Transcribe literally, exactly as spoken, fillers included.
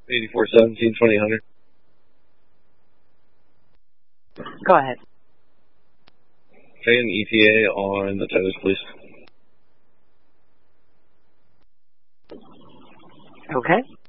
eighty-four seventeen twenty hundred. Go ahead. Okay, an E T A on the tethers, please. Okay.